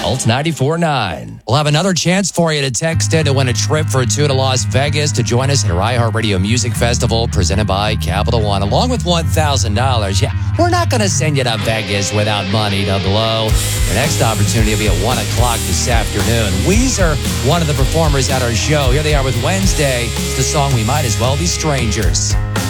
Alt 94.9. We'll have another chance for you to text in to win a trip for two to Las Vegas to join us at our iHeartRadio Music Festival presented by Capital One, along with $1,000. Yeah, we're not going to send you to Vegas without money to blow. Your next opportunity will be at 1 o'clock this afternoon. Weezer, one of the performers at our show. Here they are with Wednesday. It's the song We Might As Well Be Strangers.